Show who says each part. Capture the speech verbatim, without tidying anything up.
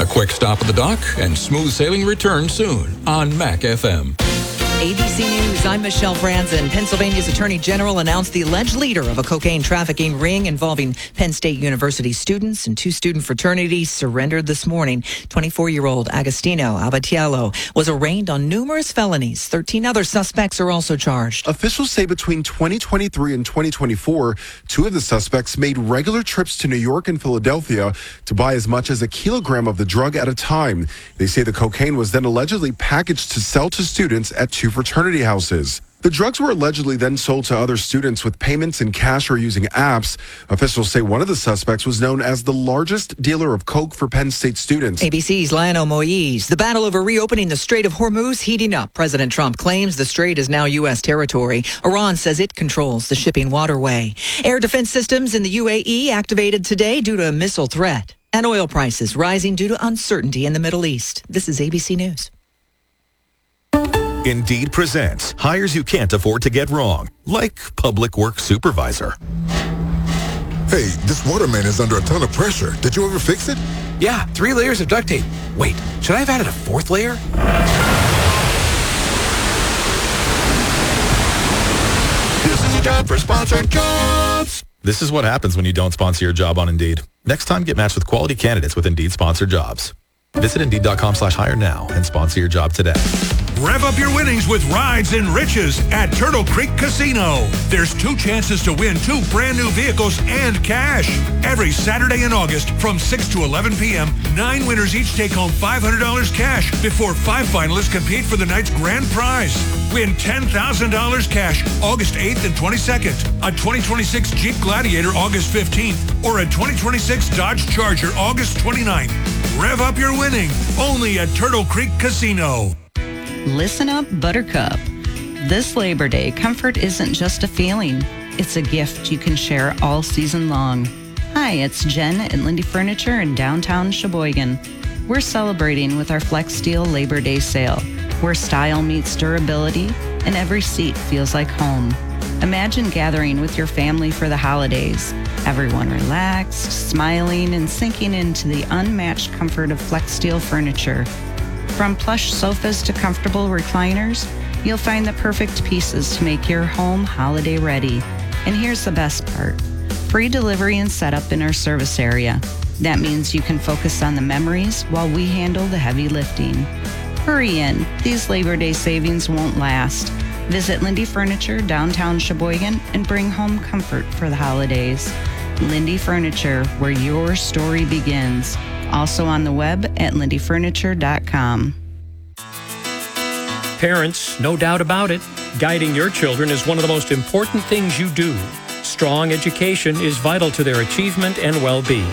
Speaker 1: A quick stop at the dock and smooth sailing returns soon on Mac F M.
Speaker 2: A B C News, I'm Michelle Franzen. Pennsylvania's Attorney General announced the alleged leader of a cocaine trafficking ring involving Penn State University students and two student fraternities surrendered this morning. twenty-four-year-old Agostino Abatiello was arraigned on numerous felonies. thirteen other suspects are also charged.
Speaker 3: Officials say between twenty twenty-three and twenty twenty-four, two of the suspects made regular trips to New York and Philadelphia to buy as much as a kilogram of the drug at a time. They say the cocaine was then allegedly packaged to sell to students at two fraternity houses. The drugs were allegedly then sold to other students with payments in cash or using apps. Officials say one of the suspects was known as the largest dealer of coke for Penn State students.
Speaker 2: A B C's Lionel Moise. The battle over reopening the Strait of Hormuz heating up. President Trump claims the strait is now U S territory. Iran says it controls the shipping waterway. Air defense systems in the U A E activated today due to a missile threat. And oil prices rising due to uncertainty in the Middle East. This is A B C News.
Speaker 4: Indeed presents hires you can't afford to get wrong, like public works supervisor.
Speaker 5: Hey, this water main is under a ton of pressure. Did you ever fix it?
Speaker 6: Yeah, three layers of duct tape. Wait, should I have added a fourth layer?
Speaker 5: This is a job for sponsored jobs.
Speaker 4: This is what happens when you don't sponsor your job on Indeed. Next time, get matched with quality candidates with Indeed sponsored jobs. Visit Indeed.com slash hire now and sponsor your job today.
Speaker 7: Rev up your winnings with Rides and Riches at Turtle Creek Casino. There's two chances to win two brand new vehicles and cash. Every Saturday in August from six to eleven p.m., nine winners each take home five hundred dollars cash before five finalists compete for the night's grand prize. Win ten thousand dollars cash August eighth and twenty-second, a twenty twenty-six Jeep Gladiator August fifteenth, or a twenty twenty-six Dodge Charger August twenty-ninth. Rev up your winning only at Turtle Creek Casino.
Speaker 8: Listen up, Buttercup. This Labor Day, comfort isn't just a feeling. It's a gift you can share all season long. Hi, it's Jen at Lindy Furniture in downtown Sheboygan. We're celebrating with our Flex Steel Labor Day sale, where style meets durability and every seat feels like home. Imagine gathering with your family for the holidays. Everyone relaxed, smiling, and sinking into the unmatched comfort of Flex Steel furniture. From plush sofas to comfortable recliners, you'll find the perfect pieces to make your home holiday ready. And here's the best part. Free delivery and setup in our service area. That means you can focus on the memories while we handle the heavy lifting. Hurry in. These Labor Day savings won't last. Visit Lindy Furniture, downtown Sheboygan, and bring home comfort for the holidays. Lindy Furniture, where your story begins. Also on the web at lindy furniture dot com.
Speaker 9: Parents, no doubt about it, guiding your children is one of the most important things you do. Strong education is vital to their achievement and well-being.